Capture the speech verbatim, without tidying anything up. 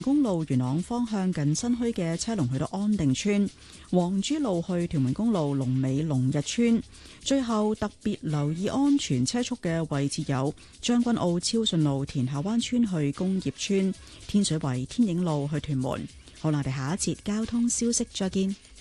公路元朗方向近新墟嘅車龍去到安定村，黃珠路去屯門公路龍尾龍日村。最後特別留意安全車速嘅位置有將軍澳超順路田下灣村去工業村，天水圍天影路去屯門。好啦，我哋下一節交通消息再見。